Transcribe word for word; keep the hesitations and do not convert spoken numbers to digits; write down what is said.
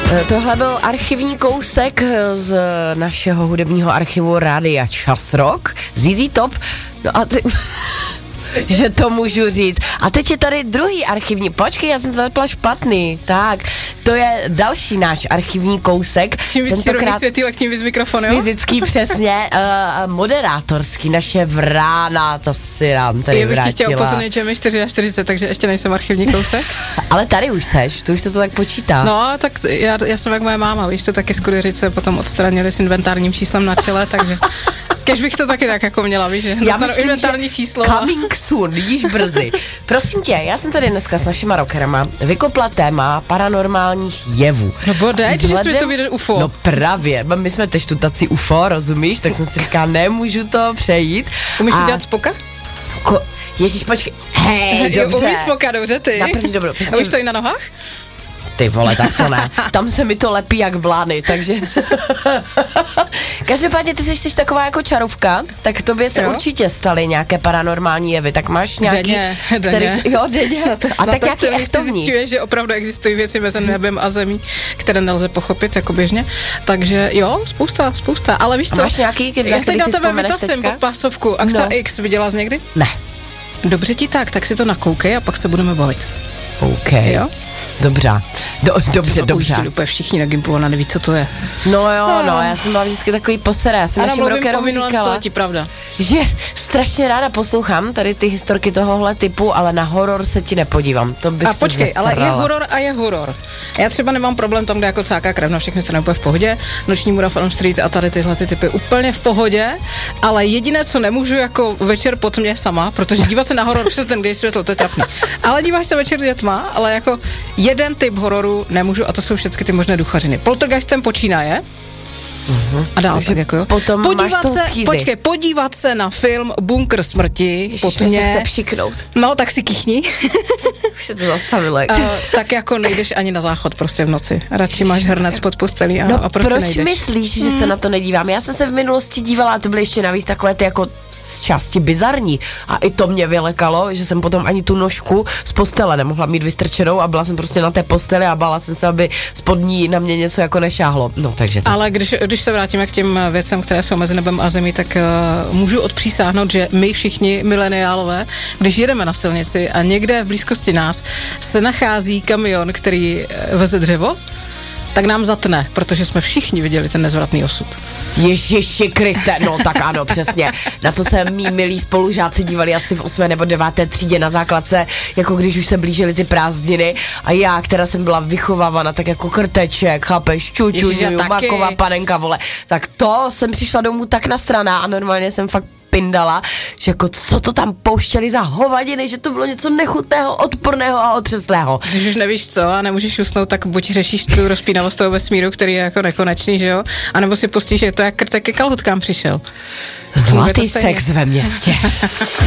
Tohle byl archivní kousek z našeho hudebního archivu Rádia Čas Rock. Z Z Top. No a ty... že to můžu říct. A teď je tady druhý archivní. Počkej, já jsem to zapla špatný. Tak, to je další náš archivní kousek. Čím víc červený světýlek, tím víc mikrofon, jo? Fyzický, přesně. Uh, moderátorský, naše vrána, to si nám tady vrátila. Já bych ti chtěla upozornit, že mi čtyřicet čtyři, takže ještě nejsem archivní kousek. Ale tady už seš, tu už se to tak počítá. No, tak já, já jsem jak moje máma, víš, to taky skudeřice potom odstranili s inventárním číslem na čele, takže... Kež bych to taky tak jako měla, víš, že? Já myslím, inventární číslo. Coming soon, vidíš brzy. Prosím tě, já jsem tady dneska s našima rockerama vykopla téma paranormálních jevů. No bodej, že jsme to viděli U F O. No právě, my jsme tež tu tací U F O, rozumíš? Tak jsem si říkala, nemůžu to přejít. Umíš a... udělat Spoka? Ko... Ježíš, počkej. Hej, dobře. Umíš Spoka, dobře, ty. Na první dobro. A už to i na nohách? Ty vole, tak to ne. Tam se mi to lepí jak blány, takže... Každopádně ty jsi taková jako čarovka, tak tobě se jo? určitě staly nějaké paranormální jevy, tak máš nějaký... Denně, který... denně. Jo, denně. No to, a no tak to nějaký echtovní. Zjistuješ, že opravdu existují věci mezi nebem a zemí, které nelze pochopit jako běžně. Takže jo, spousta, spousta. Ale víš a co? máš nějaký, kdy, já teď na tebe vytasím pod pásovku. Akta no. X, viděla jsi někdy? Ne. Dobře ti tak, tak si to nakoukej a pak se budeme bavit. OK. Jo? Dobře. Do, dobře, dobře. To úplně všichni na Gimpu, ona neví, co to je. No jo, no, no já jsem byla vždycky takový posera. Já jsem našim rockerům říkala, století, pravda. že strašně ráda poslouchám tady ty historky tohohle typu, ale na horor se ti nepodívám. To bych a počkej, zasrala. Ale je horor a je horor. Já třeba nemám problém tam, kde jako cáká krev, na všechny strany úplně v pohodě. Noční můra Farm Street a tady tyhle ty typy úplně v pohodě, ale jediné, co nemůžu jako večer po tmě sama, protože dívat se na horor přes ten, kde je světlo, to je trapný. Ale díváš se večer, kde je tma, ale jako jeden typ hororu nemůžu a to jsou všechny ty možné duchařiny. Poltergeistem počínaje uh-huh. a dál tak jako jo. Potom podívat se, počkej, podívat se na film Bunkr smrti. Ježiš, po tmě. Se chce přiknout. No, tak si kýchni. Už se to zastavilo. uh, tak jako nejdeš ani na záchod prostě v noci. Radši máš hrnec pod postelí a, no, a prostě proč nejdeš. myslíš, že hmm. se na to nedívám? Já jsem se v minulosti dívala a to byly ještě navíc takové ty jako z části bizarní. A i to mě vylekalo, že jsem potom ani tu nožku z postele nemohla mít vystrčenou a byla jsem prostě na té posteli a bála jsem se, aby spod ní na mě něco jako nešáhlo. No, takže to. Ale když, když se vrátíme k těm věcem, které jsou mezi nebem a zemí, tak uh, můžu odpřísáhnout, že my všichni mileniálové, když jedeme na silnici a někde v blízkosti nás se nachází kamion, který veze dřevo, tak nám zatne, protože jsme všichni viděli ten nezvratný osud. Ježiši Kriste, no tak ano, přesně. Na to se mý milí spolužáci dívali asi v osmé nebo deváté třídě na základce, jako když už se blížily ty prázdniny a já, která jsem byla vychovávána tak jako krteček, chápeš, čuču, maková panenka, vole, tak to jsem přišla domů tak nasraná a normálně jsem fakt pindala, že jako co to tam pouštěli za hovadiny, že to bylo něco nechutného, odporného a otřeslého. Když už nevíš co a nemůžeš usnout, tak buď řešíš tu rozpínavost toho vesmíru, který je jako nekonečný, že jo, anebo si pustíš, že to jak krtek ke kalhotkám přišel. Zlatý sex ve městě.